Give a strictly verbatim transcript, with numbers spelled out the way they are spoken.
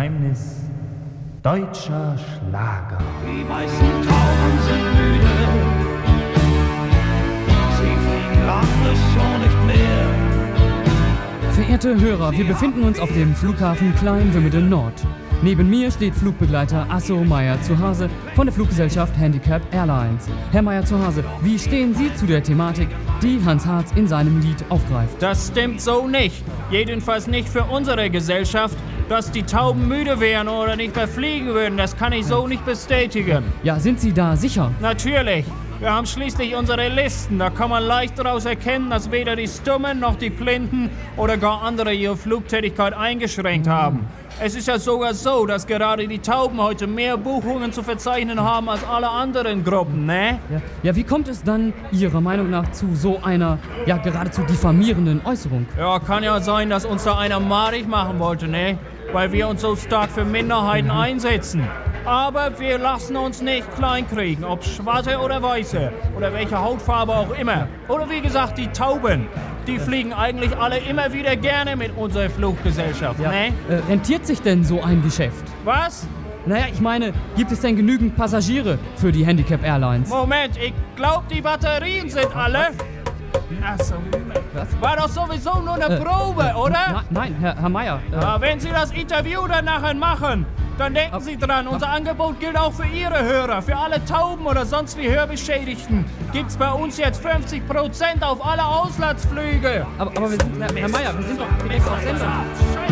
Geheimnis deutscher Schlager. Die meisten Tauben sind müde, sie fliegen lange schon nicht mehr. Verehrte Hörer, wir befinden uns auf dem Flughafen Klein-Wimmede Nord. Neben mir steht Flugbegleiter Asso Meyer zu Hase von der Fluggesellschaft Handicap Airlines. Herr Meyer zu Hase, wie stehen Sie zu der Thematik, die Hans Harz in seinem Lied aufgreift? Das stimmt so nicht. Jedenfalls nicht für unsere Gesellschaft. Dass die Tauben müde wären oder nicht mehr fliegen würden, das kann ich so nicht bestätigen. Ja, sind Sie da sicher? Natürlich. Wir haben schließlich unsere Listen. Da kann man leicht daraus erkennen, dass weder die Stummen noch die Blinden oder gar andere ihre Flugtätigkeit eingeschränkt haben. Es ist ja sogar so, dass gerade die Tauben heute mehr Buchungen zu verzeichnen haben als alle anderen Gruppen, ne? Ja, ja, wie kommt es dann Ihrer Meinung nach zu so einer, ja, geradezu diffamierenden Äußerung? Ja, kann ja sein, dass uns da einer madig machen wollte, ne? Weil wir uns so stark für Minderheiten mhm. einsetzen. Aber wir lassen uns nicht kleinkriegen, ob Schwarze oder Weiße oder welche Hautfarbe auch immer. Oder wie gesagt, die Tauben. Die fliegen eigentlich alle immer wieder gerne mit unserer Fluggesellschaft, ja. ne? Äh, rentiert sich denn so ein Geschäft? Was? Naja, ich meine, gibt es denn genügend Passagiere für die Handicap Airlines? Moment, ich glaube, die Batterien sind alle. Achso, war doch sowieso nur eine äh, Probe, äh, oder? Na, nein, Herr, Herr Meyer. Äh, ja, wenn Sie das Interview dann nachher machen, dann denken ab, Sie dran, unser ab, Angebot gilt auch für Ihre Hörer. Für alle Tauben oder sonst wie Hörbeschädigten gibt's bei uns jetzt fünfzig Prozent auf alle Auslandsflüge. Aber, aber wir sind, Herr, Herr Meyer, wir sind doch direkt auf Sendung.